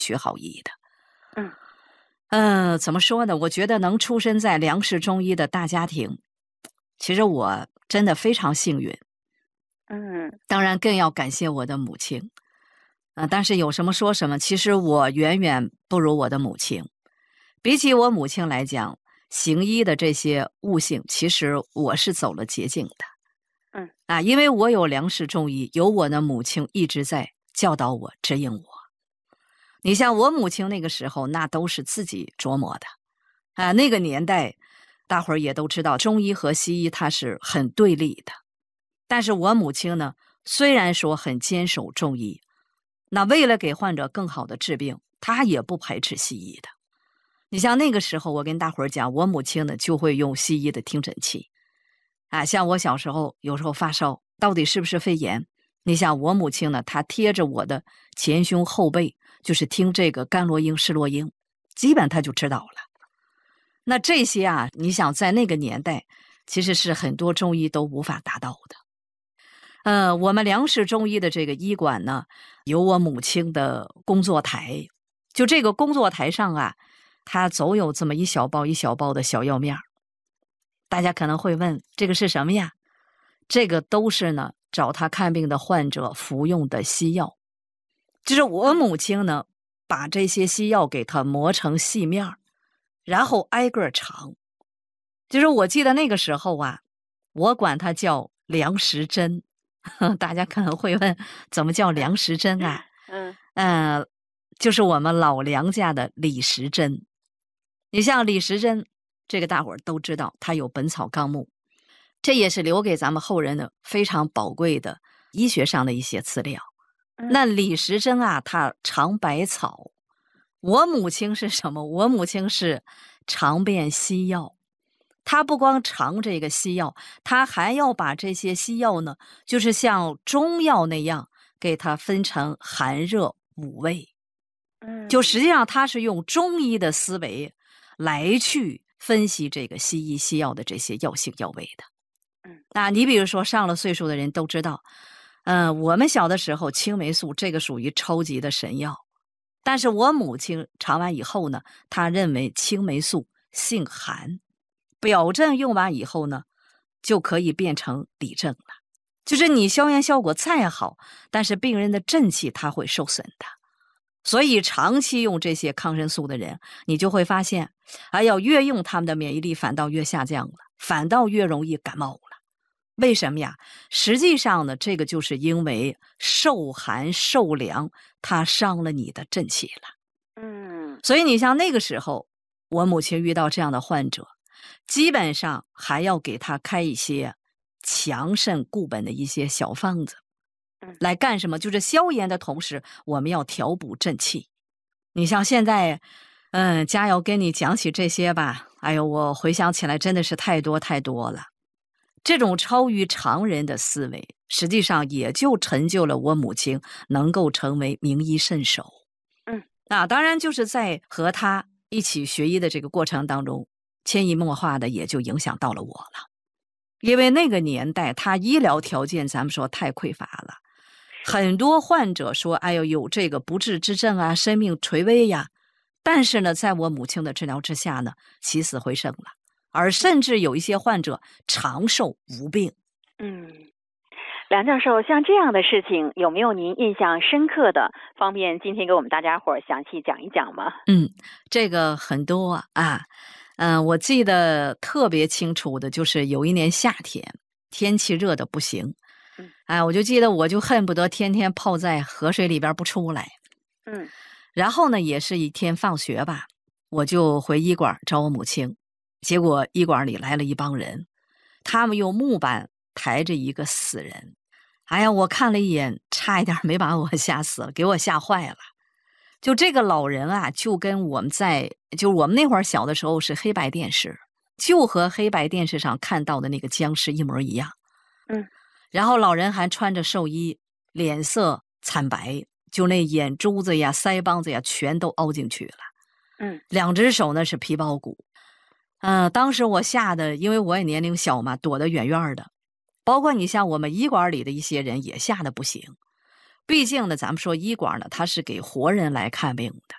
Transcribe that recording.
学好医的。怎么说呢？我觉得能出生在梁氏中医的大家庭，其实我真的非常幸运。当然更要感谢我的母亲。但是有什么说什么，其实我远远不如我的母亲。比起我母亲来讲，行医的这些悟性，其实我是走了捷径的。因为我有梁氏中医，有我的母亲一直在教导我、指引我。你像我母亲那个时候，那都是自己琢磨的。那个年代，大伙儿也都知道，中医和西医它是很对立的。但是我母亲呢，虽然说很坚守中医，那为了给患者更好的治病，她也不排斥西医的。你像那个时候，我跟大伙儿讲，我母亲呢就会用西医的听诊器。像我小时候有时候发烧，到底是不是肺炎？你像我母亲呢，她贴着我的前胸后背，就是听这个甘罗英、施洛英，基本她就知道了。那这些你想在那个年代，其实是很多中医都无法达到的。我们梁氏中医的这个医馆呢，有我母亲的工作台，就这个工作台上它总有这么一小包一小包的小药面。大家可能会问，这个是什么呀？这个都是呢找他看病的患者服用的西药。就是我母亲呢，把这些西药给它磨成细面，然后挨个尝。就是我记得那个时候我管它叫梁实针。大家可能会问，怎么叫梁实针就是我们老梁家的李时珍。你像李时珍，这个大伙儿都知道，他有《本草纲目》，这也是留给咱们后人的非常宝贵的医学上的一些资料。那李时珍他尝百草，我母亲是什么？我母亲是尝遍西药。他不光尝这个西药，他还要把这些西药呢，就是像中药那样给它分成寒热五味。就实际上他是用中医的思维来去分析这个西医西药的这些药性药味的。你比如说上了岁数的人都知道，我们小的时候青霉素这个属于超级的神药，但是我母亲尝完以后呢，她认为青霉素性寒，表证用完以后呢，就可以变成里症了。就是你消炎效果再好，但是病人的正气它会受损的。所以长期用这些抗生素的人，你就会发现，越用他们的免疫力反倒越下降了，反倒越容易感冒了。为什么呀？实际上呢，这个就是因为受寒受凉，它伤了你的正气了。所以你像那个时候，我母亲遇到这样的患者，基本上还要给他开一些强肾固本的一些小方子。来干什么？就是消炎的同时，我们要调补正气。你像现在，佳瑶跟你讲起这些吧，我回想起来真的是太多太多了。这种超于常人的思维，实际上也就成就了我母亲能够成为名医圣手。当然就是在和他一起学医的这个过程当中，潜移默化的也就影响到了我了。因为那个年代他医疗条件咱们说太匮乏了，很多患者说有这个不治之症生命垂危呀，但是呢在我母亲的治疗之下呢，起死回生了，而甚至有一些患者长寿无病。 梁教授，像这样的事情有没有您印象深刻的，方便今天给我们大家伙儿详细讲一讲吗？ 这个很多我记得特别清楚的就是有一年夏天，天气热的不行，我就记得我就恨不得天天泡在河水里边不出来。然后呢，也是一天放学吧，我就回医馆找我母亲，结果医馆里来了一帮人，他们用木板抬着一个死人。我看了一眼，差一点没把我吓死了，给我吓坏了。就这个老人就跟我们就是我们那会儿小的时候是黑白电视，就和黑白电视上看到的那个僵尸一模一样。然后老人还穿着寿衣，脸色惨白，就那眼珠子呀、腮帮子呀全都凹进去了。两只手呢是皮包骨。当时我吓得，因为我也年龄小嘛，躲得远远的。包括你像我们医馆里的一些人也吓得不行。毕竟呢，咱们说医馆呢，它是给活人来看病的。